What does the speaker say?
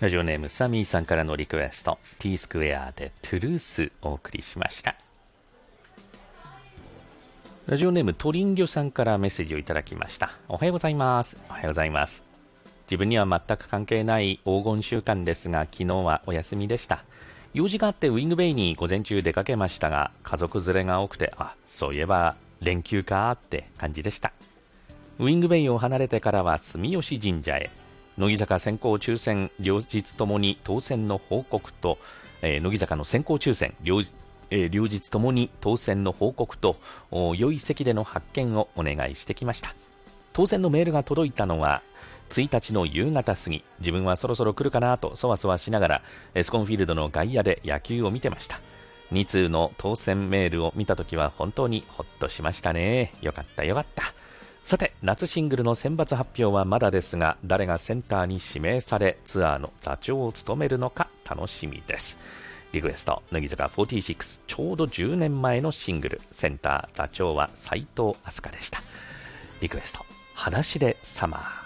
ラジオネームサミーさんからのリクエスト T スクエアでトゥルースお送りしました。ラジオネームトリンギョさんからメッセージをいただきました。おはようございます。おはようございます。自分には全く関係ない黄金週間ですが、昨日はお休みでした。用事があってウィングベイに午前中出かけましたが、家族連れが多くて、そういえば連休かって感じでした。ウィングベイを離れてからは住吉神社へ。乃木坂先行抽選両日ともに当選の報告と、乃木坂の先行抽選両日ともに当選の報告と良い席での発見をお願いしてきました。当選のメールが届いたのは1日の夕方過ぎ。自分はそろそろ来るかなとそわそわしながらエスコンフィールドの外野で野球を見てました。2通の当選メールを見たときは本当にほっとしましたね。よかったよかった。さて、夏シングルの選抜発表はまだですが、誰がセンターに指名されツアーの座長を務めるのか楽しみです。リクエスト、乃木坂46、ちょうど10年前のシングル、センター座長は斉藤飛鳥でした。リクエスト、裸足でサマー。